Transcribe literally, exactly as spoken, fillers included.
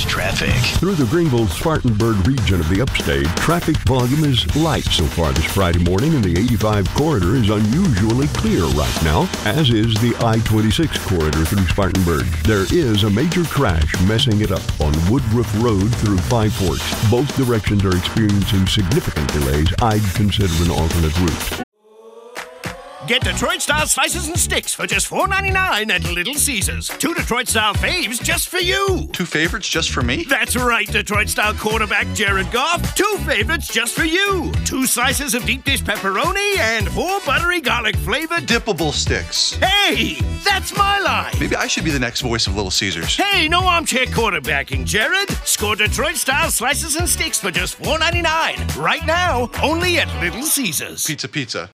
News traffic. Through the Greenville-Spartanburg region of the upstate, traffic volume is light so far this Friday morning, and the eighty-five corridor is unusually clear right now, as is the I twenty-six corridor through Spartanburg. There is a major crash messing it up on Woodruff Road through Five Forks. Both directions are experiencing significant delays. I'd consider an alternate route. Get Detroit-style slices and sticks for just four ninety-nine at Little Caesars. Two Detroit-style faves just for you. Two favorites just for me? That's right, Detroit-style quarterback Jared Goff. Two favorites just for you. Two slices of deep dish pepperoni and four buttery garlic-flavored dippable sticks. Hey, that's my line. Maybe I should be the next voice of Little Caesars. Hey, no armchair quarterbacking, Jared. Score Detroit-style slices and sticks for just four ninety-nine. Right now, only at Little Caesars. Pizza, pizza.